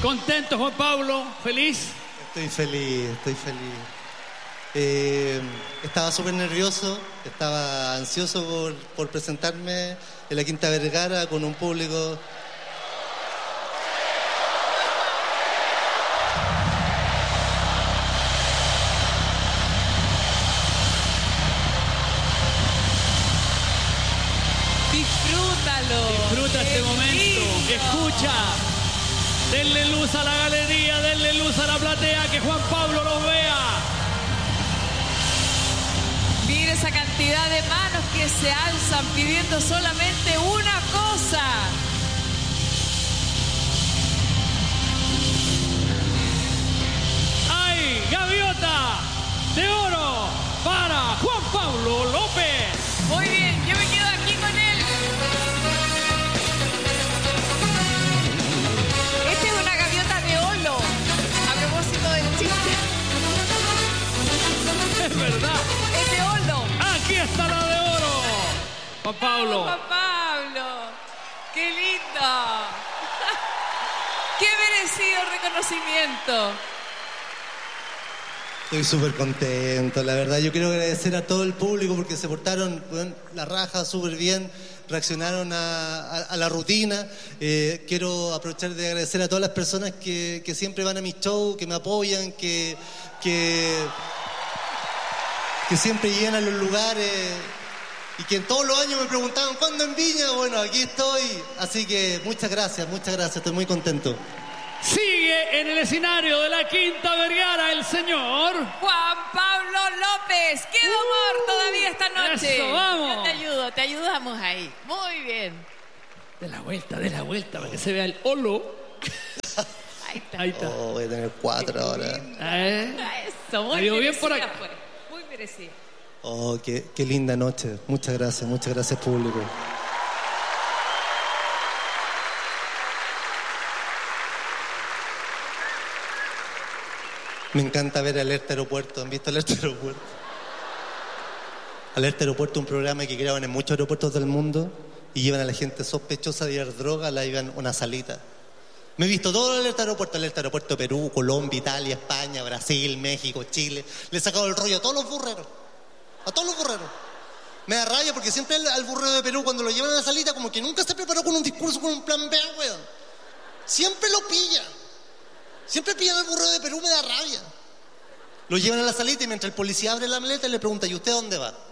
¿Contento, Juan Pablo? ¿Feliz? Estoy feliz. Estaba súper nervioso, estaba ansioso por presentarme en la Quinta Vergara con un público. Disfruta este momento. Escucha. Denle luz a la galería, denle luz a la platea, que Juan Pablo los vea. Mire esa cantidad de manos que se alzan pidiendo solamente una cosa. ¡Ay, gaviota de oro para Juan Pablo López! Muy bien, yo me quedo aquí con él. Esta es una gaviota de oro, a propósito del chiste. Es verdad. Es de oro. Aquí está la de oro. Juan Pablo. Juan Pablo, qué lindo. Qué merecido reconocimiento. Estoy súper contento, la verdad. Yo quiero agradecer a todo el público porque se portaron la raja súper bien, reaccionaron a la rutina. Quiero aprovechar de agradecer a todas las personas que siempre van a mis shows, que me apoyan, que siempre llenan los lugares y que en todos los años me preguntaban ¿cuándo en Viña? Bueno, aquí estoy. Así que muchas gracias, estoy muy contento. Sigue en el escenario de la Quinta Vergara el señor Juan Pablo López. ¡Qué humor todavía esta noche! Eso, vamos. Yo te ayudo, te ayudamos ahí. Muy bien. De la vuelta, para que se vea el holo. Ahí está. Ahí está. Oh, voy a tener 4 ahora. Eso, muy Adiós, bien merecida por acá. fue. Muy merecida. Oh, qué linda noche. Muchas gracias público. Me encanta ver Alerta Aeropuerto. ¿Han visto Alerta Aeropuerto? Alerta Aeropuerto es un programa que graban en muchos aeropuertos del mundo y llevan a la gente sospechosa de llevar droga, la llevan a una salita. Me he visto todo el Alerta Aeropuerto Perú, Colombia, Italia, España, Brasil, México, Chile. Le he sacado el rollo a todos los burreros. Me da rabia porque siempre al burrero de Perú, cuando lo llevan a la salita, como que nunca se preparó con un discurso, con un plan B, weón. Siempre lo pillan. Siempre pillan al burrero de Perú, me da rabia. Lo llevan a la salita y mientras el policía abre la maleta le pregunta, ¿y usted a dónde va?